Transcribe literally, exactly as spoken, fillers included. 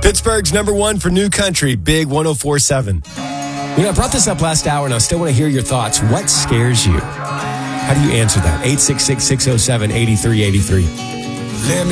Pittsburgh's number one for new country, Big one oh four point seven. You know, I brought this up last hour, and I still want to hear your thoughts. What scares you? How do you answer that? eight six six, six oh seven, eight three eight three. Let me